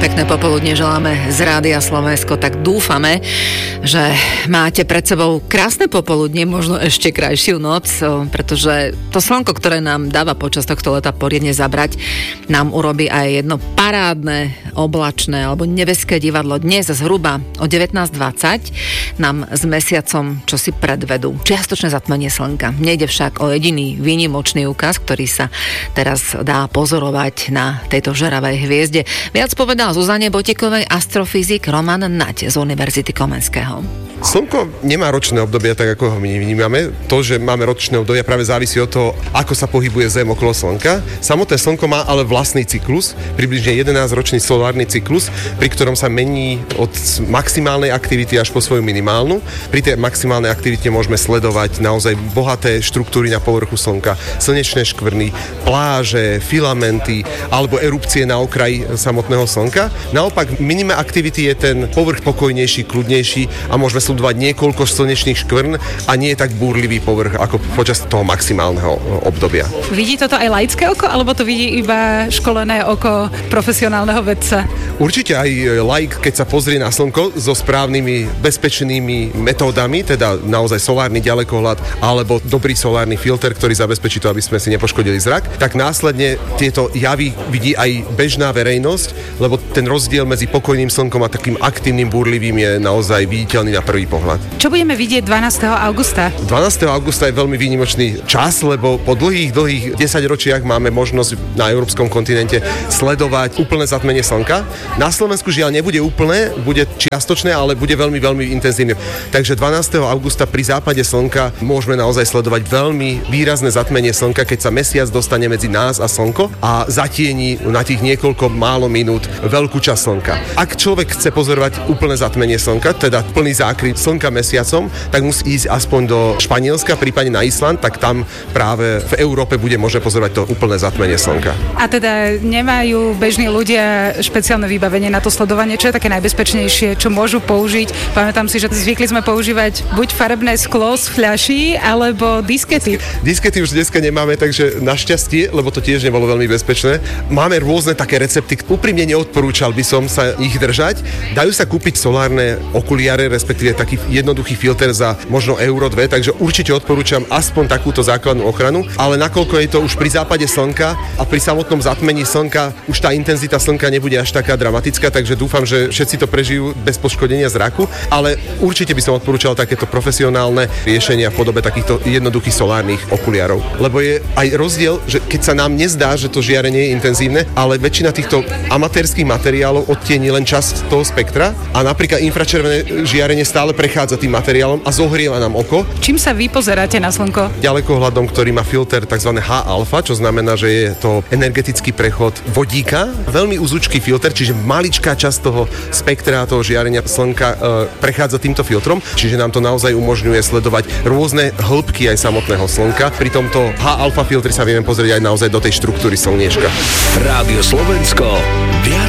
Pekné popoludne želáme z Rádia Slovensko, tak dúfame, že máte pred sebou krásne popoludne, možno ešte krajšiu noc, pretože to slnko, ktoré nám dáva počas tohto leta poriadne zabrať, nám urobí aj jedno parádne, oblačné alebo nebeské divadlo. Dnes zhruba o 19:20 nám s mesiacom čosi predvedú. Čiastočné zatmenie slnka. Nejde však o jediný výnimočný úkaz, ktorý sa teraz dá pozorovať na tejto žeravej hviezde. Viac povedal Zuzane Botikovej astrofyzik Roman Nať z Univerzity Komenského. Slnko nemá ročné obdobie, tak ako ho my vnímame. To, že máme ročné obdobie, práve závisí od toho, ako sa pohybuje Zem okolo Slnka. Samotné Slnko má ale vlastný cyklus, približne 11-ročný solárny cyklus, pri ktorom sa mení od maximálnej aktivity až po svoju minimálnu. Pri tej maximálnej aktivite môžeme sledovať naozaj bohaté štruktúry na povrchu Slnka, slnečné škvrny, pláže, filamenty alebo erupcie na okraji samotného Slnka. Naopak, minima aktivity je ten povrch pokojnejší, kľudnejší a môžeme sledovať niekoľko slnečných škvrn a nie je tak búrlivý povrch ako počas toho maximálneho obdobia. Vidí toto aj laické oko, alebo to vidí iba školené oko profesionálneho vedca? Určite aj laik, keď sa pozrie na Slnko so správnymi bezpečnými metódami, teda naozaj solárny ďalekohľad alebo dobrý solárny filter, ktorý zabezpečí to, aby sme si nepoškodili zrak, tak následne tieto javy vidí aj bežná verejnosť, lebo ten rozdiel medzi pokojným Slnkom a takým aktívnym búrlivým je naozaj viditeľný na prvý pohľad. Čo budeme vidieť 12. augusta? 12. augusta je veľmi výnimočný čas, lebo po dlhých 10 ročiach máme možnosť na európskom kontinente sledovať úplné zatmenie Slnka. Na Slovensku žiaľ nebude úplné, bude čiastočné, ale bude veľmi intenzívne. Takže 12. augusta pri západe Slnka môžeme naozaj sledovať veľmi výrazné zatmenie Slnka, keď sa mesiac dostane medzi nás a Slnko a zatieni na tých niekoľko málo minút veľkú časť Slnka. Ak človek chce pozorovať úplné zatmenie Slnka, teda plný zákryt Slnka mesiacom, tak musí ísť aspoň do Španielska, prípadne na Island, tak tam práve v Európe bude možné pozorovať to úplné zatmenie Slnka. A teda nemajú bežní ľudia špeciálne vybavenie na to sledovanie, čo je také najbezpečnejšie, čo môžu použiť? Pamätám si, že zvykli sme používať buď farebné sklo z fľaší, alebo diskety. Diskety už dneska nemáme, takže našťastie, lebo to tiež nebolo veľmi bezpečné. Máme rôzne také recepty. Úprimne neodporúčal by som sa ich držať. Dajú sa kúpiť solárne okuliare, respektíve taký jednoduchý filter za možno euro 2, takže určite odporúčam aspoň takúto základnú ochranu, ale nakoľko je to už pri západe Slnka a pri samotnom zatmení Slnka už tá intenzita Slnka nebude až taká dramatická, takže dúfam, že všetci to prežijú bez poškodenia zraku, ale určite by som odporúčal takéto profesionálne riešenia v podobe takýchto jednoduchých solárnych okuliarov. Lebo je aj rozdiel, že keď sa nám nezdá, že to žiarenie je intenzívne, ale väčšina týchto amatérskych materiálov odtieni len časť toho spektra a napríklad infračervené žiarenie stále prechádza tým materiálom a zohrieva nám oko. Čím sa vy pozeráte na Slnko? Ďalekohľadom, ktorý má filter tzv. H-alfa, čo znamená, že je to energetický prechod vodíka. Veľmi uzúčký filter, čiže maličká časť toho spektra, toho žiarenia Slnka prechádza týmto filtrom, čiže nám to naozaj umožňuje sledovať rôzne hĺbky aj samotného Slnka. Pri tomto H-alfa filtri sa vieme pozrieť aj naozaj do tej štruktúry slniečka. Rádio Slovensko. Viac